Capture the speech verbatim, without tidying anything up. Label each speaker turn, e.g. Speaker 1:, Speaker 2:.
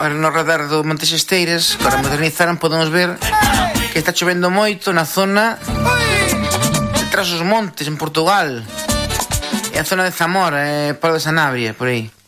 Speaker 1: Ahora no radar do Monte Xesteiras, que ahora modernizaron, podemos ver que está chovendo moito na zona de Tras os Montes, en Portugal. É a zona de Zamora, é Polo de Sanabria, por aí.